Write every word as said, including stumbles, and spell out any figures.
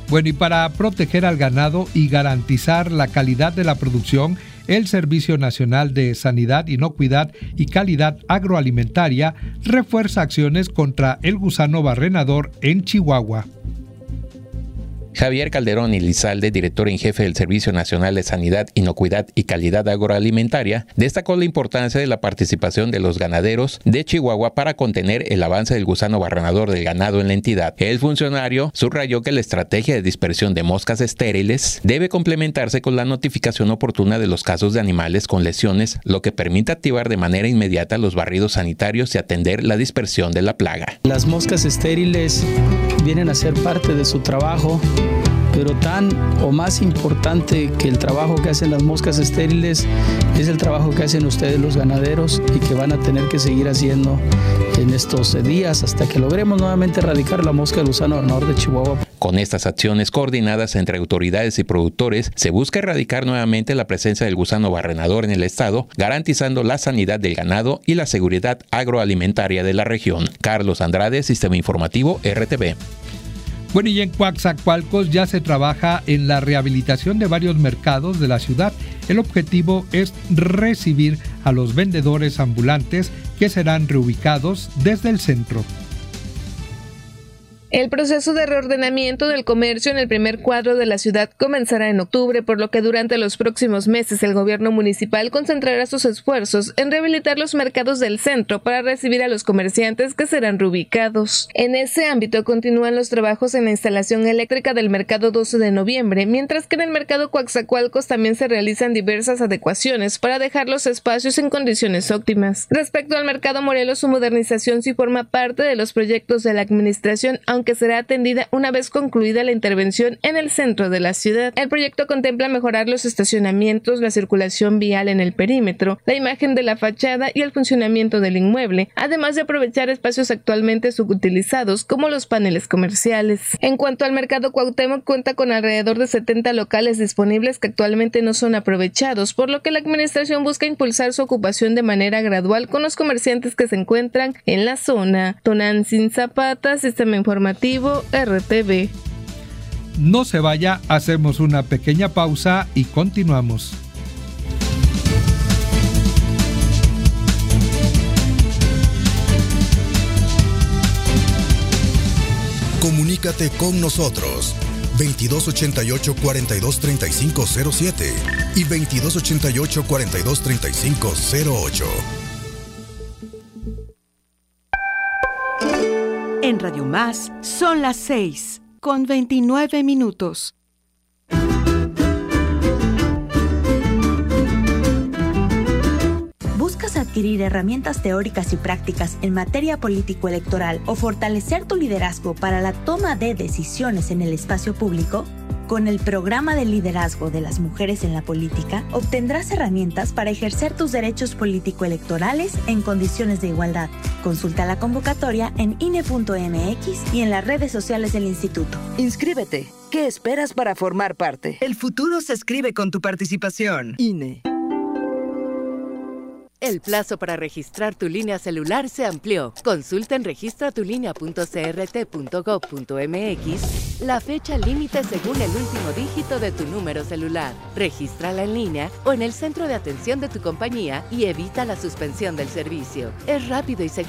Bueno, y para proteger al ganado y garantizar la calidad de la producción, el Servicio Nacional de Sanidad, Inocuidad y Calidad Agroalimentaria refuerza acciones contra el gusano barrenador en Chihuahua. Javier Calderón Elizalde, director en jefe del Servicio Nacional de Sanidad, Inocuidad y Calidad Agroalimentaria, destacó la importancia de la participación de los ganaderos de Chihuahua para contener el avance del gusano barrenador del ganado en la entidad. El funcionario subrayó que la estrategia de dispersión de moscas estériles debe complementarse con la notificación oportuna de los casos de animales con lesiones, lo que permite activar de manera inmediata los barridos sanitarios y atender la dispersión de la plaga. Las moscas estériles vienen a ser parte de su trabajo, pero tan o más importante que el trabajo que hacen las moscas estériles es el trabajo que hacen ustedes los ganaderos y que van a tener que seguir haciendo en estos días hasta que logremos nuevamente erradicar la mosca del gusano barrenador de Chihuahua. Con estas acciones coordinadas entre autoridades y productores, se busca erradicar nuevamente la presencia del gusano barrenador en el estado, garantizando la sanidad del ganado y la seguridad agroalimentaria de la región. Carlos Andrade, Sistema Informativo R T V. Bueno, y en Coatzacoalcos ya se trabaja en la rehabilitación de varios mercados de la ciudad. El objetivo es recibir a los vendedores ambulantes que serán reubicados desde el centro. El proceso de reordenamiento del comercio en el primer cuadro de la ciudad comenzará en octubre, por lo que durante los próximos meses el gobierno municipal concentrará sus esfuerzos en rehabilitar los mercados del centro para recibir a los comerciantes que serán reubicados. En ese ámbito continúan los trabajos en la instalación eléctrica del mercado doce de noviembre, mientras que en el mercado Coatzacoalcos también se realizan diversas adecuaciones para dejar los espacios en condiciones óptimas. Respecto al mercado Morelos, su modernización sí forma parte de los proyectos de la administración, aunque será atendida una vez concluida la intervención en el centro de la ciudad. El proyecto contempla mejorar los estacionamientos, la circulación vial en el perímetro, la imagen de la fachada y el funcionamiento del inmueble, además de aprovechar espacios actualmente subutilizados como los paneles comerciales. En cuanto al mercado Cuauhtémoc, cuenta con alrededor de setenta locales disponibles que actualmente no son aprovechados, por lo que la administración busca impulsar su ocupación de manera gradual con los comerciantes que se encuentran en la zona. Tonantzin Zapata, Sistema Informativo R T V. No se vaya, hacemos una pequeña pausa y continuamos. Comunícate con nosotros veintidós ochenta y ocho, cuarenta y dos, treinta y cinco cero siete y veintidós ochenta y ocho, cuarenta y dos, treinta y cinco cero ocho. En Radio Más son las seis con veintinueve minutos. ¿Buscas adquirir herramientas teóricas y prácticas en materia político-electoral o fortalecer tu liderazgo para la toma de decisiones en el espacio público? Con el programa de liderazgo de las mujeres en la política, obtendrás herramientas para ejercer tus derechos político-electorales en condiciones de igualdad. Consulta la convocatoria en I N E punto M X y en las redes sociales del instituto. Inscríbete. ¿Qué esperas para formar parte? El futuro se escribe con tu participación. I N E. El plazo para registrar tu línea celular se amplió. Consulta en registra tu línea punto c r t punto gob punto m x la fecha límite según el último dígito de tu número celular. Regístrala en línea o en el centro de atención de tu compañía y evita la suspensión del servicio. Es rápido y seguro.